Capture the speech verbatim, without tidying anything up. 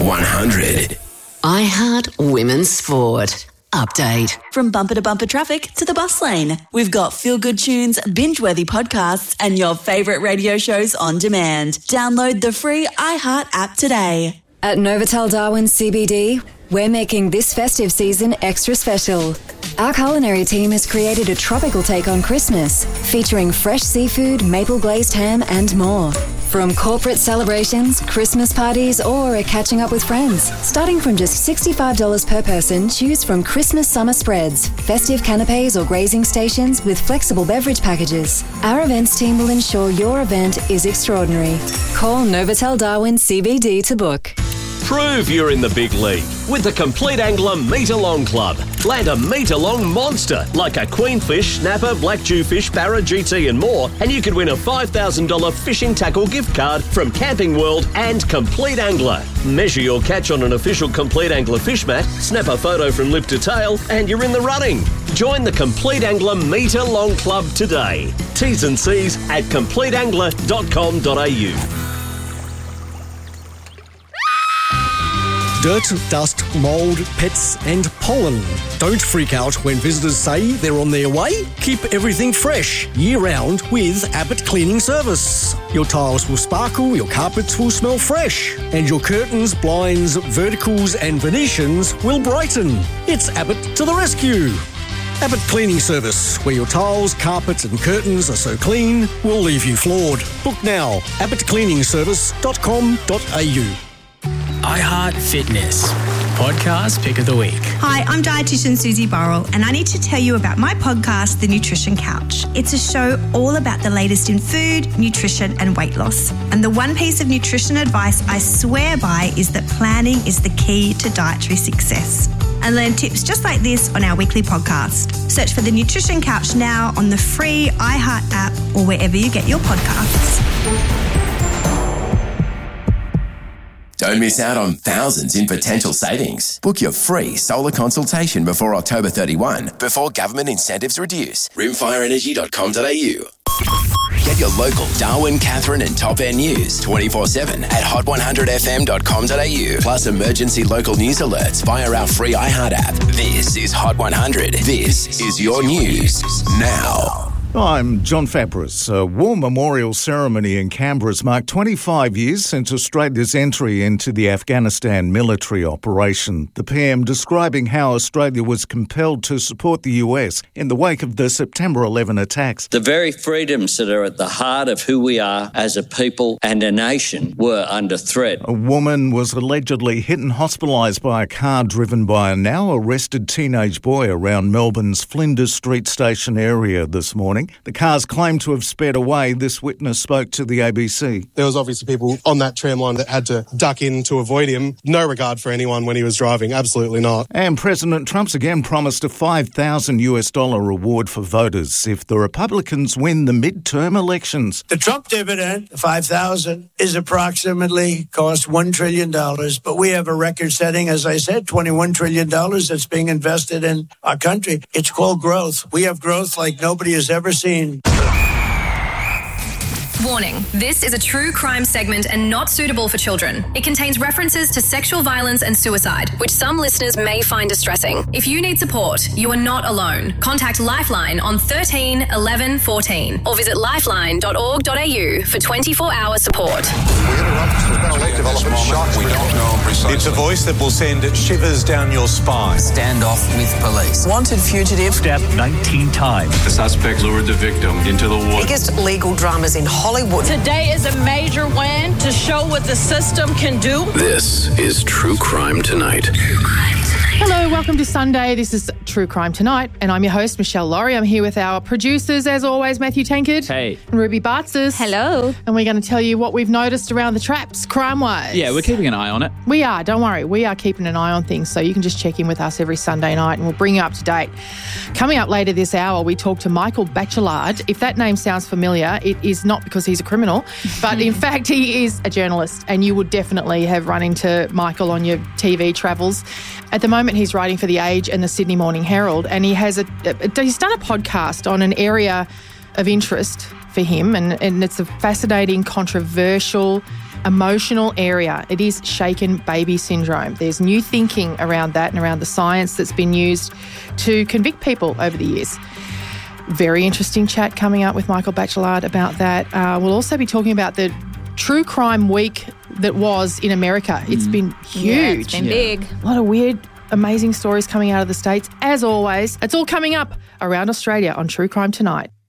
one hundred. iHeart Women's Sport. Update. From bumper to bumper traffic to the bus lane, we've got feel-good tunes, binge-worthy podcasts and your favourite radio shows on demand. Download the free iHeart app today. At Novotel Darwin C B D, we're making this festive season extra special. Our culinary team has created a tropical take on Christmas, featuring fresh seafood, maple glazed ham and more. From corporate celebrations, Christmas parties or a catching up with friends. Starting from just sixty-five dollars per person, choose from Christmas summer spreads, festive canapes or grazing stations with flexible beverage packages. Our events team will ensure your event is extraordinary. Call Novotel Darwin C B D to book. Prove you're in the big league with the Complete Angler Metre-Long Club. Land a metre-long monster like a queenfish, snapper, black jewfish, barra, G T and more, and you could win a five thousand dollars fishing tackle gift card from Camping World and Complete Angler. Measure your catch on an official Complete Angler fish mat, snap a photo from lip to tail, and you're in the running. Join the Complete Angler Metre-Long Club today. T's and C's at complete angler dot com dot a u. Dirt, dust, mould, pets and pollen. Don't freak out when visitors say they're on their way. Keep everything fresh year-round with Abbott Cleaning Service. Your tiles will sparkle, your carpets will smell fresh, and your curtains, blinds, verticals and Venetians will brighten. It's Abbott to the rescue. Abbott Cleaning Service, where your tiles, carpets and curtains are so clean, will leave you floored. Book now, abbott cleaning service dot com dot a u. iHeart Fitness, podcast pick of the week. Hi, I'm dietitian Susie Burrell, and I need to tell you about my podcast, The Nutrition Couch. It's a show all about the latest in food, nutrition and weight loss. And the one piece of nutrition advice I swear by is that planning is the key to dietary success. And learn tips just like this on our weekly podcast. Search for The Nutrition Couch now on the free iHeart app or wherever you get your podcasts. Don't miss out on thousands in potential savings. Book your free solar consultation before October thirty-first, before government incentives reduce. rimfire energy dot com dot a u. Get your local Darwin, Catherine and Top End news twenty-four seven at hot one hundred f m dot com dot a u. Plus emergency local news alerts via our free iHeart app. This is Hot one hundred. This is your news now. I'm John Fabris. A war memorial ceremony in Canberra has marked twenty-five years since Australia's entry into the Afghanistan military operation. The P M describing how Australia was compelled to support the U S in the wake of the September eleventh attacks. The very freedoms that are at the heart of who we are as a people and a nation were under threat. A woman was allegedly hit and hospitalised by a car driven by a now arrested teenage boy around Melbourne's Flinders Street Station area this morning. The car's claimed to have sped away. This witness spoke to the A B C. There was obviously people on that tram line that had to duck in to avoid him. No regard for anyone when he was driving. Absolutely not. And President Trump's again promised a five thousand US dollar reward for voters if the Republicans win the midterm elections. The Trump dividend, five thousand, is approximately cost one trillion dollars. But we have a record setting, as I said, twenty-one trillion dollars that's being invested in our country. It's called growth. We have growth like nobody has ever seen. Warning, this is a true crime segment and not suitable for children. It contains references to sexual violence and suicide, which some listeners may find distressing. If you need support, you are not alone. Contact Lifeline on thirteen eleven fourteen or visit lifeline dot org dot a u for twenty-four hour support. We don't know precisely. It's a voice that will send shivers down your spine. Standoff with police. Wanted fugitive. Stabbed nineteen times. The suspect lured the victim into the woods. Biggest legal dramas in Hollywood. Today is a major win to show what the system can do. This is True Crime Tonight. Hello, welcome to Sunday. This is True Crime Tonight, and I'm your host, Michelle Laurie. I'm here with our producers, as always, Matthew Tankard. Hey. And Ruby Bartzis. Hello. And we're going to tell you what we've noticed around the traps, crime-wise. Yeah, we're keeping an eye on it. We are, don't worry. We are keeping an eye on things, so you can just check in with us every Sunday night, and we'll bring you up to date. Coming up later this hour, we talk to Michael Bachelard. If that name sounds familiar, it is not because he's a criminal, but in fact, he is a journalist, and you would definitely have run into Michael on your T V travels. At the moment, he's writing for The Age and the Sydney Morning Herald, and he has a, a he's done a podcast on an area of interest for him, and, and it's a fascinating, controversial emotional area. It is shaken baby syndrome. There's new thinking around that and around the science that's been used to convict people over the years. Very interesting chat coming up with Michael Bachelard about that. Uh, we'll also be talking about the True Crime Week that was in America. It's Mm. been huge. Yeah, it's been big. A lot of weird, amazing stories coming out of the States. As always, it's all coming up around Australia on True Crime Tonight.